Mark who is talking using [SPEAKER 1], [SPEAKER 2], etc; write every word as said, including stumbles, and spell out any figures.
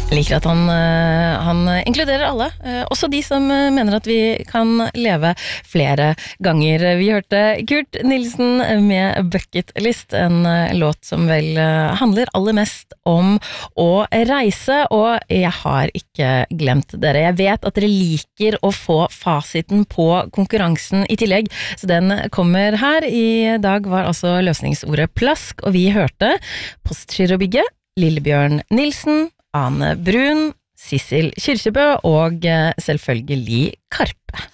[SPEAKER 1] Jeg liker at han, øh, han inkluderer alle, øh, også de som øh, mener at vi kan leve flere ganger. Vi hørte Kurt Nilsen med Bucket List, en øh, låt som vel øh, handler aller mest om å reise, og jeg har ikke glemt dere. Jeg vet at dere liker å få fasiten på konkurransen i tillegg, så den kommer her. I dag var altså løsningsordet plask, og vi hørte Postgirobygget, Lillebjørn Nilsen, Ane Brun, Sissel Kyrkjebø og selvfølgelig Karpe.